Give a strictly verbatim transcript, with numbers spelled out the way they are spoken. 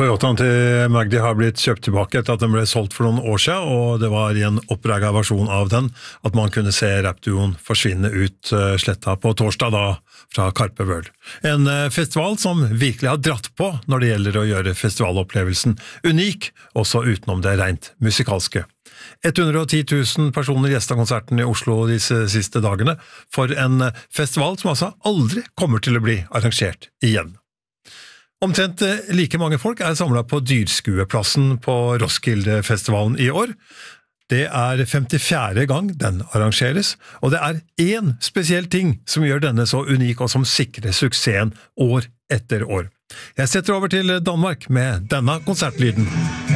Toyotaen til Magdi har blitt kjøpt tilbake etter at den ble solgt for noen år siden, og det var i en opprega versjon av den at man kunne se rapduoen forsvinne ut sletta på torsdag da fra Carpe World. En festival som virkelig har dratt på når det gjelder å gjøre festivalopplevelsen unik, også utenom det rent musikalske. hundre og ti tusen personer gjestet konserten i Oslo disse siste dagene for en festival som altså aldri kommer til å bli arrangert igjen. Omtrent like mange folk er samlet på Dyrskueplassen på Roskilde-festivalen i år. Det er femtifjerde gang den arrangeres, og det er én spesiell ting som gjør denne så unik og som sikrer suksessen år etter år. Jeg setter over til Danmark med denne konsertlyden.